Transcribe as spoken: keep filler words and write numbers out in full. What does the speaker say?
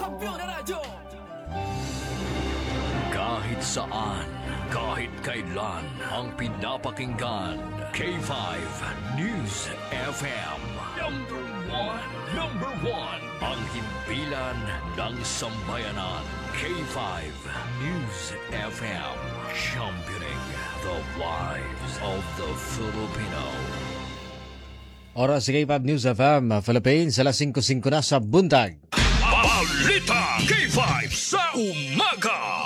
Kahit saan, kahit kailan, ang pinapakinggan. K five News F M. Number one. Number one. Ang himpilan ng sambayanan. K five News F M. Championing the lives of the Filipino. Oras sa K five News F M, Philippines, alas singko singko na sa buntag. Balita K five sa umaga.